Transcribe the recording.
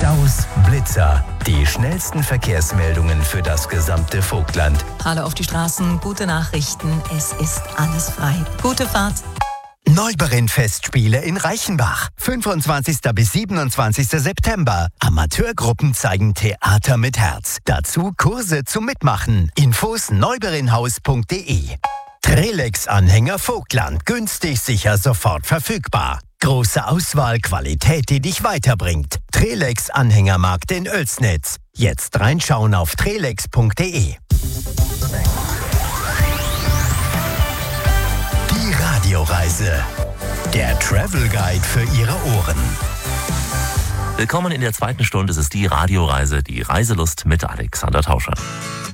Staus, Blitzer. Die schnellsten Verkehrsmeldungen für das gesamte Vogtland. Hallo auf die Straßen, gute Nachrichten. Es ist alles frei. Gute Fahrt. Neuberen-Festspiele in Reichenbach. 25. bis 27. September. Amateurgruppen zeigen Theater mit Herz. Dazu Kurse zum Mitmachen. Infos neuberinhaus.de. Trelex-Anhänger Vogtland. Günstig, sicher, sofort verfügbar. Große Auswahl, Qualität, die dich weiterbringt. Trelex-Anhängermarkt in Oelsnitz. Jetzt reinschauen auf trelex.de. Die Radioreise. Der Travel Guide für Ihre Ohren. Willkommen in der zweiten Stunde. Es ist die Radioreise, die Reiselust mit Alexander Tauscher.